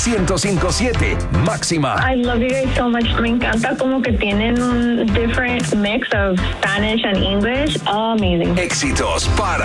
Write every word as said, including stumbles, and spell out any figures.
ciento cinco punto siete Máxima. I love you guys so much. Me encanta como que tienen un different mix of Spanish and English. Oh, amazing. Éxitos para